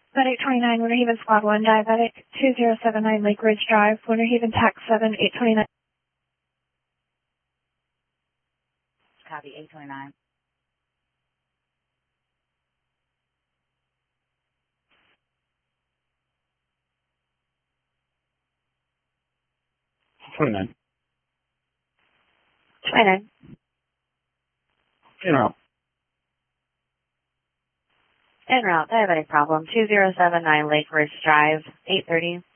Medic 29, Winter Haven Squad 1, Diabetic 2079 Lake Ridge Drive, Winter Haven TAC 7, 829. Copy, 829. '29. 29. En route. En route, diabetic problem, 2079 Lake Ridge Drive, 830.